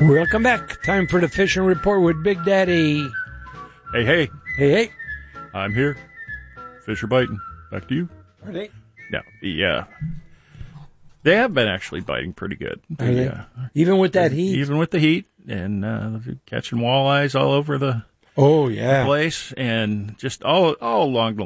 Welcome back. Time for the fishing report with Big Daddy. Hey, hey. Hey, hey. I'm here. Fish are biting. Back to you. Are they? No, they have been actually biting pretty good. Are they? Even with that heat? Even with the heat, and catching walleyes all over the place, and just all along the